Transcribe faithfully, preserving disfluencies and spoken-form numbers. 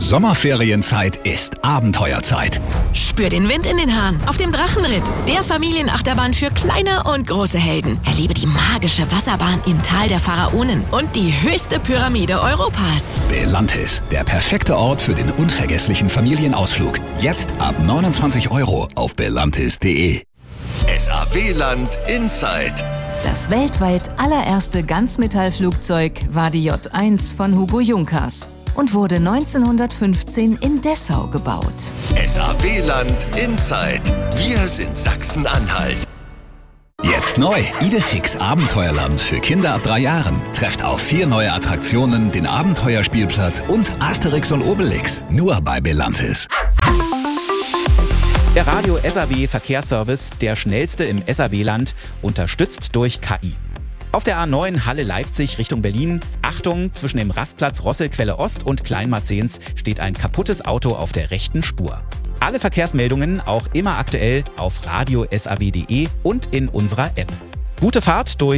Sommerferienzeit ist Abenteuerzeit. Spür den Wind in den Haaren auf dem Drachenritt, der Familienachterbahn für kleine und große Helden. Erlebe die magische Wasserbahn im Tal der Pharaonen und die höchste Pyramide Europas. Belantis, der perfekte Ort für den unvergesslichen Familienausflug. Jetzt ab neunundzwanzig Euro auf belantis punkt de. S A W-Land Inside. Das weltweit allererste Ganzmetallflugzeug war die J eins von Hugo Junkers und wurde neunzehnhundertfünfzehn in Dessau gebaut. S A W-Land Inside. Wir sind Sachsen-Anhalt. Jetzt neu, Idefix Abenteuerland für Kinder ab drei Jahren. Trefft auf vier neue Attraktionen, den Abenteuerspielplatz und Asterix und Obelix. Nur bei Belantis. Der Radio S A W Verkehrsservice, der schnellste im S A W-Land, unterstützt durch K I. Auf der A neun Halle-Leipzig Richtung Berlin. Achtung, zwischen dem Rastplatz Rosselquelle Ost und Kleinmarzens steht ein kaputtes Auto auf der rechten Spur. Alle Verkehrsmeldungen auch immer aktuell auf radio punkt s a w punkt de und in unserer App. Gute Fahrt durch